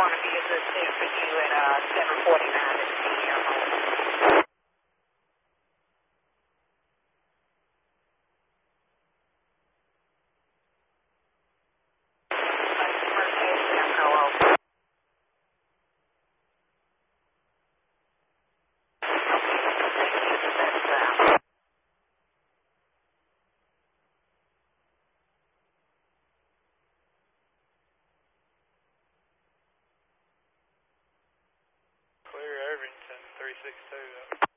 going to be a good fit for you at 749 at your home. Clear Irvington 362.